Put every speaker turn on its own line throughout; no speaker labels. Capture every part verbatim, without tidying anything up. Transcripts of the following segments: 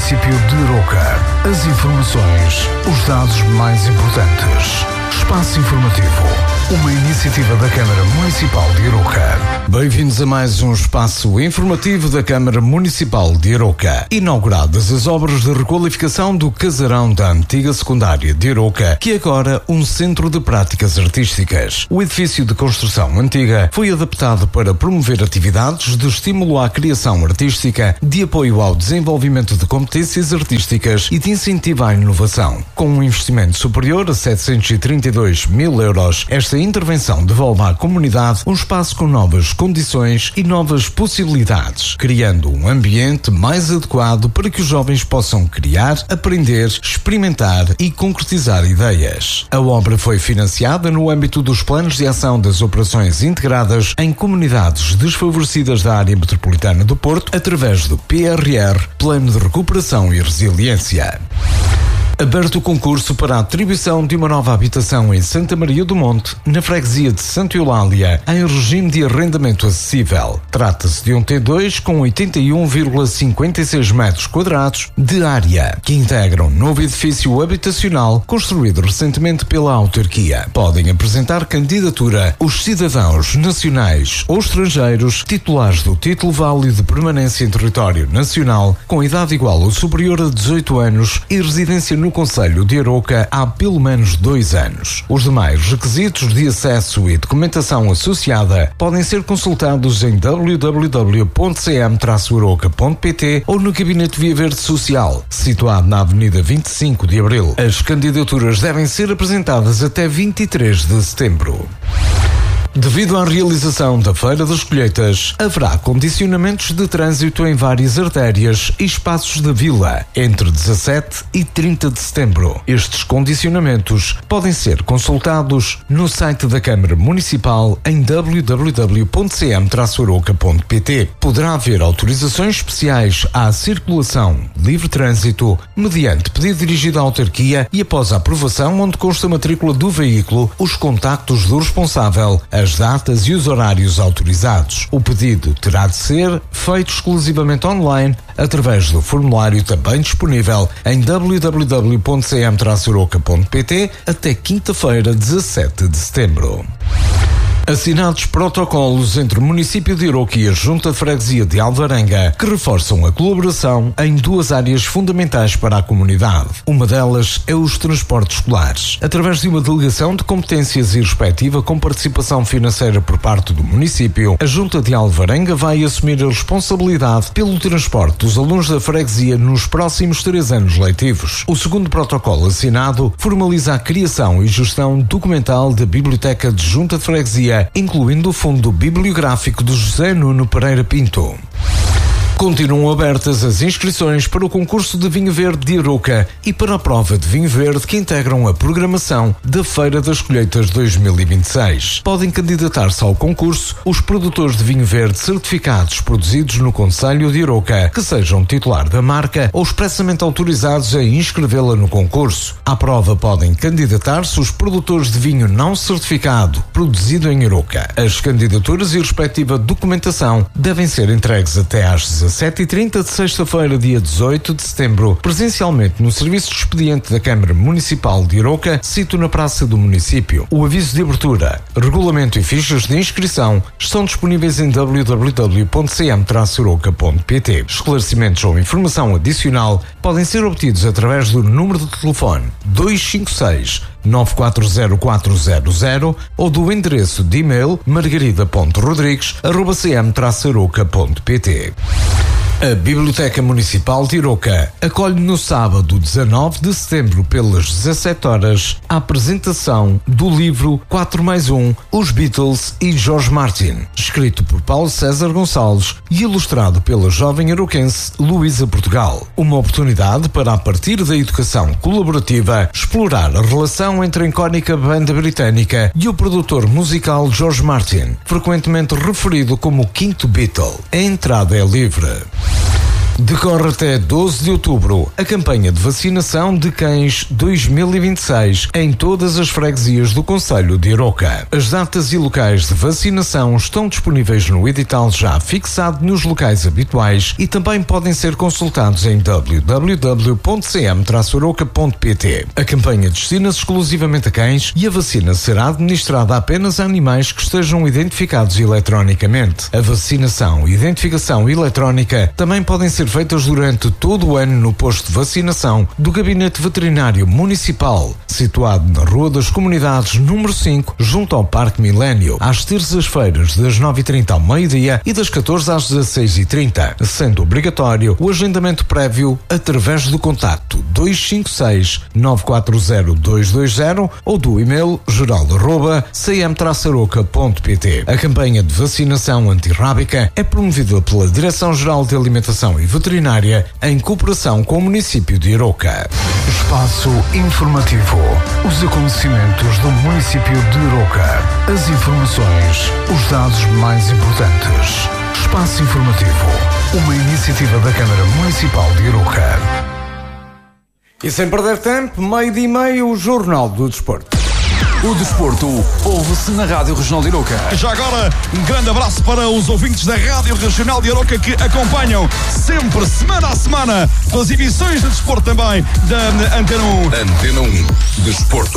município de Arouca. As informações, os dados mais importantes. Espaço Informativo, uma iniciativa da Câmara Municipal de Arouca. Bem-vindos a mais um espaço informativo da Câmara Municipal de Arouca. Inauguradas as obras de requalificação do casarão da antiga secundária de Arouca, que é agora um centro de práticas artísticas. O edifício de construção antiga foi adaptado para promover atividades de estímulo à criação artística, de apoio ao desenvolvimento de competências artísticas e de incentivo à inovação. Com um investimento superior a setecentos e trinta e dois mil euros, esta intervenção devolve à comunidade um espaço com novas condições e novas possibilidades, criando um ambiente mais adequado para que os jovens possam criar, aprender, experimentar e concretizar ideias. A obra foi financiada no âmbito dos planos de ação das operações integradas em comunidades desfavorecidas da área metropolitana do Porto, através do P R R, Plano de Recuperação e Resiliência. Aberto o concurso para a atribuição de uma nova habitação em Santa Maria do Monte, na freguesia de Santa Eulália, em regime de arrendamento acessível. Trata-se de um T dois com oitenta e um vírgula cinquenta e seis metros quadrados de área, que integra um novo edifício habitacional construído recentemente pela autarquia. Podem apresentar candidatura os cidadãos nacionais ou estrangeiros titulares do título válido de permanência em território nacional, com idade igual ou superior a dezoito anos e residência no Concelho de Arouca há pelo menos dois anos. Os demais requisitos de acesso e documentação associada podem ser consultados em w w w ponto c m traço arouca ponto p t ou no Gabinete Via Verde Social, situado na Avenida vinte e cinco de Abril. As candidaturas devem ser apresentadas até vinte e três de setembro. Devido à realização da Feira das Colheitas, haverá condicionamentos de trânsito em várias artérias e espaços da vila entre dezassete e trinta de setembro. Estes condicionamentos podem ser consultados no site da Câmara Municipal em w w w ponto c m traço arouca ponto p t. Poderá haver autorizações especiais à circulação livre trânsito mediante pedido dirigido à autarquia e após a aprovação, onde consta a matrícula do veículo, os contactos do responsável, as datas e os horários autorizados. O pedido terá de ser feito exclusivamente online através do formulário também disponível em w w w ponto c m traço arouca ponto p t até quinta-feira, dezassete de setembro. Assinados protocolos entre o município de Arouca e a Junta de Freguesia de Alvarenga, que reforçam a colaboração em duas áreas fundamentais para a comunidade. Uma delas é os transportes escolares. Através de uma delegação de competências e respectiva com participação financeira por parte do município, a Junta de Alvarenga vai assumir a responsabilidade pelo transporte dos alunos da freguesia nos próximos três anos letivos. O segundo protocolo assinado formaliza a criação e gestão documental da Biblioteca de Junta de Freguesia, incluindo o fundo bibliográfico de José Nuno Pereira Pinto. Continuam abertas as inscrições para o concurso de vinho verde de Arouca e para a prova de vinho verde que integram a programação da Feira das Colheitas dois mil e vinte e seis. Podem candidatar-se ao concurso os produtores de vinho verde certificados produzidos no Concelho de Arouca, que sejam titular da marca ou expressamente autorizados a inscrevê-la no concurso. À prova podem candidatar-se os produtores de vinho não certificado produzido em Arouca. As candidaturas e respectiva documentação devem ser entregues até às dezassete e trinta de sexta-feira, dia dezoito de setembro, presencialmente no Serviço de Expediente da Câmara Municipal de Arouca, sito na Praça do Município. O aviso de abertura, regulamento e fichas de inscrição estão disponíveis em w w w ponto c m traço arouca ponto p t. Esclarecimentos ou informação adicional podem ser obtidos através do número de telefone dois cinco seis, nove quatro zero quatro zero zero ou do endereço de e-mail margarida ponto rodrigues arroba c m traço arouca ponto p t. A Biblioteca Municipal de Arouca acolhe no sábado dezanove de setembro pelas dezassete horas a apresentação do livro quatro mais um, Os Beatles e George Martin, escrito por Paulo César Gonçalves e ilustrado pela jovem arauquense Luísa Portugal. Uma oportunidade para, a partir da educação colaborativa, explorar a relação entre a icónica banda britânica e o produtor musical George Martin, frequentemente referido como o quinto Beatle. A entrada é livre. Decorre até doze de outubro a campanha de vacinação de cães dois mil e vinte e seis em todas as freguesias do concelho de Aroca. As datas e locais de vacinação estão disponíveis no edital já fixado nos locais habituais e também podem ser consultados em w w w ponto c m traço aroca ponto p t. A campanha destina-se exclusivamente a cães e a vacina será administrada apenas a animais que estejam identificados eletronicamente. A vacinação e identificação eletrónica também podem ser feitas durante todo o ano no posto de vacinação do Gabinete Veterinário Municipal, situado na Rua das Comunidades, número cinco, junto ao Parque Milênio, às terças-feiras das nove e trinta ao meio-dia e das catorze às dezasseis e trinta, sendo obrigatório o agendamento prévio através do contacto dois cinco seis, nove quatro zero, dois dois zero ou do e-mail geral arroba c m traço aroca ponto p t. A campanha de vacinação antirrábica é promovida pela Direção-Geral de Alimentação e Veterinária em cooperação com o município de Aroca. Espaço informativo. Os acontecimentos do município de Aroca. As informações, os dados mais importantes. Espaço informativo. Uma iniciativa da Câmara Municipal de Aroca. E sem perder tempo, meio-dia e meio, o Jornal do Desporto.
O desporto ouve-se na Rádio Regional de Aroca.
Já agora, um grande abraço para os ouvintes da Rádio Regional de Aroca que acompanham sempre, semana a semana, as emissões de desporto também da Antena um.
Antena um, Desporto.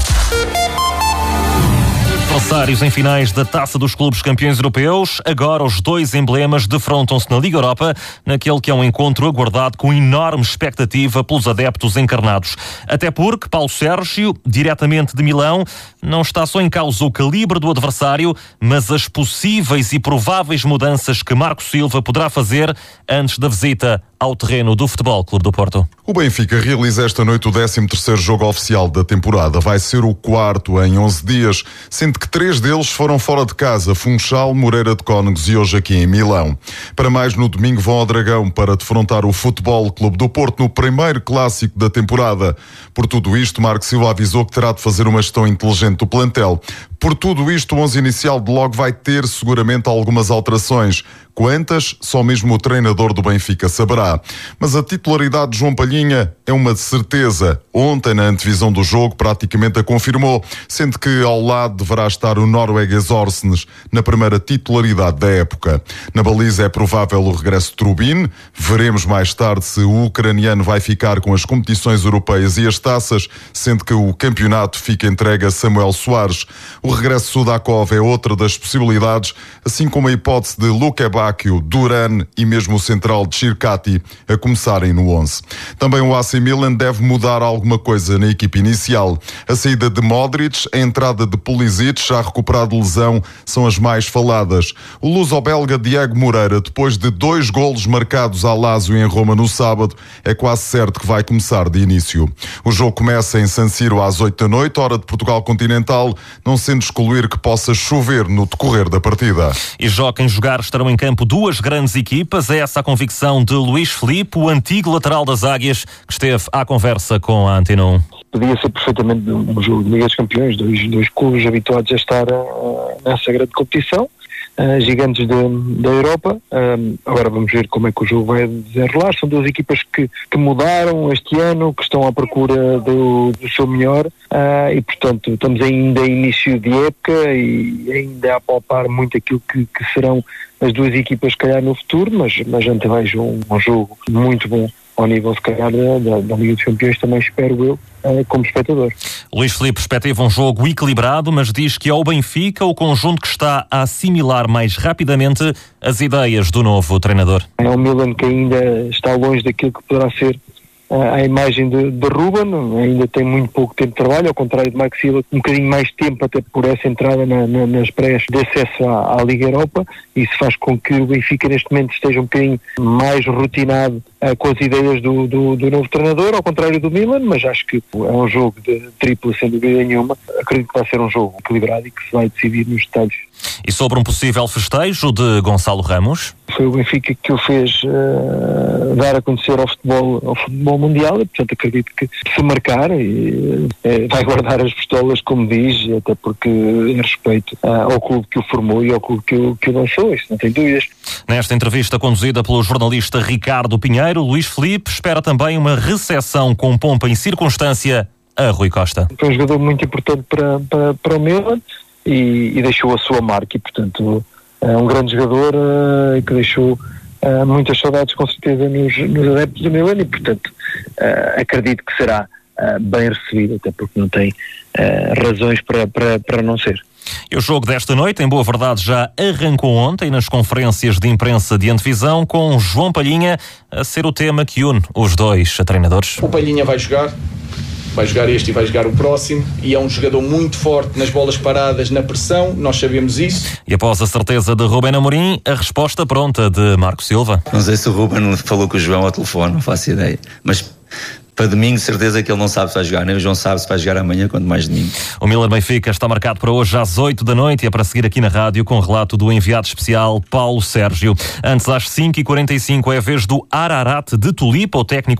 Adversários em finais da Taça dos Clubes Campeões Europeus, agora os dois emblemas defrontam-se na Liga Europa, naquele que é um encontro aguardado com enorme expectativa pelos adeptos encarnados. Até porque Paulo Sérgio, diretamente de Milão, não está só em causa o calibre do adversário, mas as possíveis e prováveis mudanças que Marco Silva poderá fazer antes da visita ao terreno do Futebol Clube do Porto.
O Benfica realiza esta noite o décimo terceiro jogo oficial da temporada. Vai ser o quarto em onze dias, sendo que três deles foram fora de casa: Funchal, Moreira de Cónegos e hoje aqui em Milão. Para mais, no domingo vão ao Dragão para defrontar o Futebol Clube do Porto no primeiro clássico da temporada. Por tudo isto, Marco Silva avisou que terá de fazer uma gestão inteligente do plantel. Por tudo isto, o onze inicial de logo vai ter seguramente algumas alterações. Quantas? Só mesmo o treinador do Benfica saberá. Mas a titularidade de João Palhinha é uma de certeza. Ontem, na antevisão do jogo, praticamente a confirmou, sendo que ao lado deverá estar o norueguês Orsnes, na primeira titularidade da época. Na baliza é provável o regresso de Trubin. Veremos mais tarde se o ucraniano vai ficar com as competições europeias e as taças, sendo que o campeonato fica entregue a Samuel Soares. O regresso de Sudakov é outra das possibilidades, assim como a hipótese de Luka Bacchio, Duran e mesmo o central de Chircati a começarem no onze. Também o A C Milan deve mudar alguma coisa na equipe inicial. A saída de Modric, a entrada de Pulisic, já recuperado de lesão, são as mais faladas. O luso-belga Diego Moreira, depois de dois golos marcados à Lazio em Roma no sábado, é quase certo que vai começar de início. O jogo começa em San Siro às oito da noite, hora de Portugal continental, não sendo excluir que possa chover no decorrer da partida.
E já quem jogar estarão em campo duas grandes equipas, é essa a convicção de Luís Filipe, o antigo lateral das Águias, que esteve à conversa com a Antena um.
Podia ser perfeitamente um jogo de Liga dos Campeões, dois, dois clubes habituados a estar uh, nessa grande competição, uh, gigantes de, da Europa. Uh, agora vamos ver como é que o jogo vai desenrolar. São duas equipas que, que mudaram este ano, que estão à procura do, do seu melhor, uh, e portanto estamos ainda em início de época e ainda a palpar muito aquilo que, que serão as duas equipas, se calhar, no futuro, mas, mas antevejo um, um jogo muito bom ao nível, se calhar, da, da, da Liga dos Campeões, também espero eu, uh, como espectador.
Luís Filipe perspectiva um jogo equilibrado, mas diz que é o Benfica o conjunto que está a assimilar mais rapidamente as ideias do novo treinador.
É um Milan que ainda está longe daquilo que poderá ser a imagem de, de Ruben, ainda tem muito pouco tempo de trabalho, ao contrário de Marco Silva, um bocadinho mais tempo até por essa entrada na, na, nas prés de acesso à, à Liga Europa. Isso faz com que o Benfica neste momento esteja um bocadinho mais rotinado uh, com as ideias do, do, do novo treinador, ao contrário do Milan, mas acho que é um jogo de triplo sem dúvida nenhuma. Acredito que vai ser um jogo equilibrado e que se vai decidir nos detalhes.
E sobre um possível festejo de Gonçalo Ramos?
Foi o Benfica que o fez uh, dar a conhecer ao futebol, ao futebol mundial, e portanto acredito que, que se marcar e, uh, vai guardar as pistolas, como diz, até porque em respeito uh, ao clube que o formou e ao clube que o, que o lançou, isso não tem dúvidas.
Nesta entrevista conduzida pelo jornalista Ricardo Pinheiro, Luís Filipe espera também uma recepção com pompa e circunstância a Rui Costa.
Foi um jogador muito importante para, para, para o Milan e, e deixou a sua marca e, portanto, é um grande jogador uh, que deixou uh, muitas saudades, com certeza, nos, nos adeptos do Milan e, portanto, uh, acredito que será uh, bem recebido, até porque não tem uh, razões para, para, para não ser.
E o jogo desta noite, em boa verdade, já arrancou ontem nas conferências de imprensa de antevisão, com João Palhinha a ser o tema que une os dois treinadores.
O Palhinha vai jogar. Vai jogar este e vai jogar o próximo, e é um jogador muito forte nas bolas paradas, na pressão, nós sabemos isso.
E após a certeza de Rubén Amorim, a resposta pronta de Marco Silva.
Não sei se o Rubén falou com o João ao telefone, não faço ideia, mas para domingo certeza que ele não sabe se vai jogar, nem o João sabe se vai jogar amanhã, quanto mais domingo.
O Milan Benfica está marcado para hoje às oito da noite e é para seguir aqui na rádio com o relato do enviado especial Paulo Sérgio. Antes, às cinco e quarenta e cinco, é a vez do Ararat de Tulipa, o técnico